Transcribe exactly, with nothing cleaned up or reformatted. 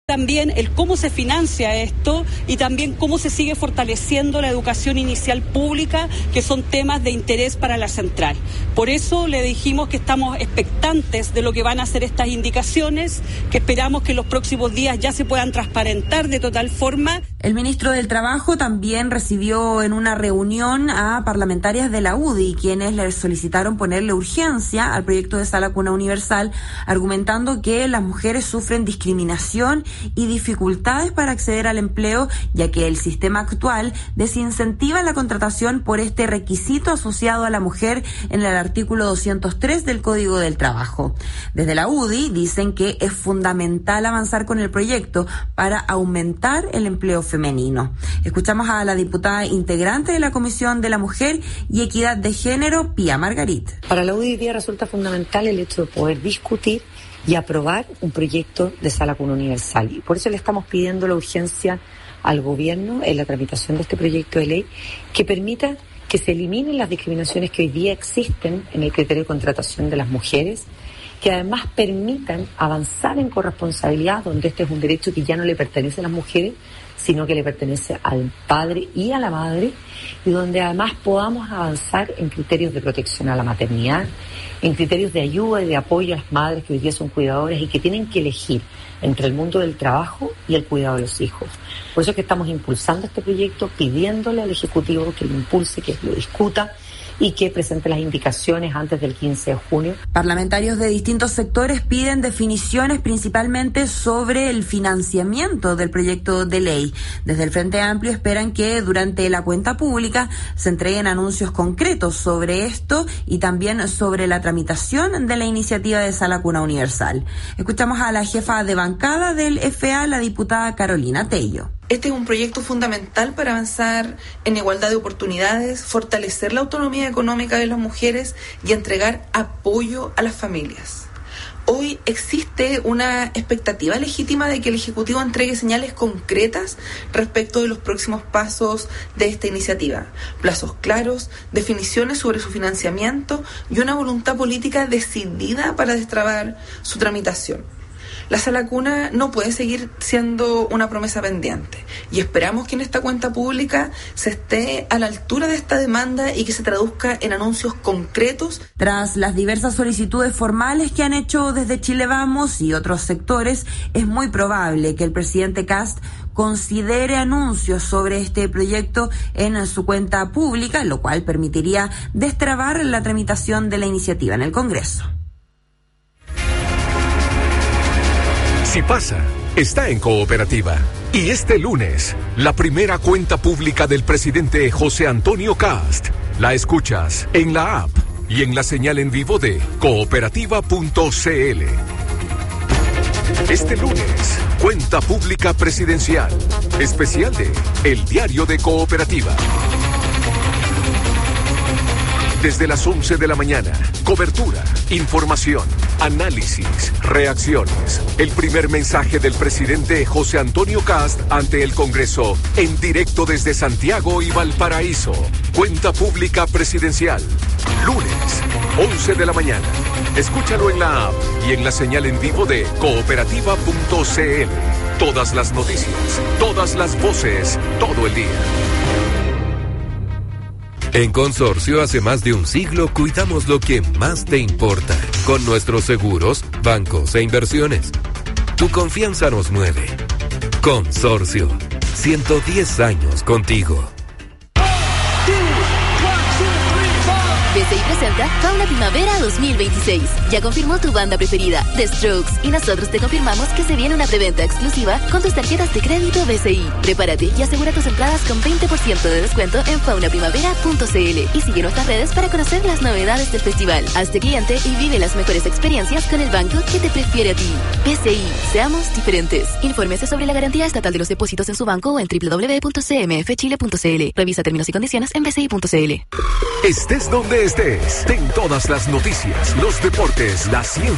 También el cómo se financia esto y también cómo se sigue fortaleciendo la educación inicial pública, que son temas de interés para la central. Por eso le dijimos que estamos expectantes de lo que van a ser estas indicaciones, que esperamos que en los próximos días ya se puedan transparentar de total forma. El ministro del Trabajo también recibió en una reunión a parlamentarias de la U D I, quienes le solicitaron ponerle urgencia al proyecto de Sala Cuna Universal, argumentando que las mujeres sufren discriminación y dificultades para acceder al empleo, ya que el sistema actual desincentiva la contratación por este requisito asociado a la mujer en el artículo doscientos tres del Código del Trabajo. Desde la U D I dicen que es fundamental avanzar con el proyecto para aumentar el empleo femenino. Escuchamos a la diputada integrante de la Comisión de la Mujer y Equidad de Género, Pía Margarit. Para la U D I hoy día resulta fundamental el hecho de poder discutir y aprobar un proyecto de Sala Cuna Universal. Y por eso le estamos pidiendo la urgencia al gobierno en la tramitación de este proyecto de ley que permita que se eliminen las discriminaciones que hoy día existen en el criterio de contratación de las mujeres, que además permitan avanzar en corresponsabilidad, donde este es un derecho que ya no le pertenece a las mujeres, sino que le pertenece al padre y a la madre, y donde además podamos avanzar en criterios de protección a la maternidad, en criterios de ayuda y de apoyo a las madres que hoy día son cuidadoras y que tienen que elegir entre el mundo del trabajo y el cuidado de los hijos. Por eso es que estamos impulsando este proyecto, pidiéndole al Ejecutivo que lo impulse, que lo discuta y que presente las indicaciones antes del quince de junio. Parlamentarios de distintos sectores piden definiciones principalmente sobre el financiamiento del proyecto de ley. Desde el Frente Amplio esperan que durante la cuenta pública se entreguen anuncios concretos sobre esto y también sobre la tramitación de la iniciativa de Sala Cuna Universal. Escuchamos a la jefa de bancada del F A, la diputada Carolina Tello. Este es un proyecto fundamental para avanzar en igualdad de oportunidades, fortalecer la autonomía económica de las mujeres y entregar apoyo a las familias. Hoy existe una expectativa legítima de que el Ejecutivo entregue señales concretas respecto de los próximos pasos de esta iniciativa, plazos claros, definiciones sobre su financiamiento y una voluntad política decidida para destrabar su tramitación. La Sala Cuna no puede seguir siendo una promesa pendiente y esperamos que en esta cuenta pública se esté a la altura de esta demanda y que se traduzca en anuncios concretos. Tras las diversas solicitudes formales que han hecho desde Chile Vamos y otros sectores, es muy probable que el presidente Kast considere anuncios sobre este proyecto en su cuenta pública, lo cual permitiría destrabar la tramitación de la iniciativa en el Congreso. Si pasa, está en Cooperativa. Y este lunes, la primera cuenta pública del presidente José Antonio Kast. La escuchas en la app y en la señal en vivo de cooperativa punto c l. Este lunes, cuenta pública presidencial. Especial de El Diario de Cooperativa. Desde las once de la mañana, cobertura, información, análisis, reacciones. El primer mensaje del presidente José Antonio Kast ante el Congreso, en directo desde Santiago y Valparaíso. Cuenta pública presidencial. Lunes, once de la mañana. Escúchalo en la app y en la señal en vivo de cooperativa punto c l. Todas las noticias, todas las voces, todo el día. En Consorcio, hace más de un siglo, cuidamos lo que más te importa. Con nuestros seguros, bancos e inversiones. Tu confianza nos mueve. Consorcio, ciento diez años contigo. B C I presenta Fauna Primavera dos mil veintiséis. Ya confirmó tu banda preferida, The Strokes, y nosotros te confirmamos que se viene una preventa exclusiva con tus tarjetas de crédito B C I. Prepárate y asegura tus entradas con veinte por ciento de descuento en fauna primavera punto c l y sigue nuestras redes para conocer las novedades del festival. Hazte cliente y vive las mejores experiencias con el banco que te prefiere a ti. B C I, seamos diferentes. Infórmese sobre la garantía estatal de los depósitos en su banco o en doble u doble u doble u punto c m f chile punto c l. Revisa términos y condiciones en b c i punto c l. Estés donde estés, ten todas las noticias, los deportes, la ciencia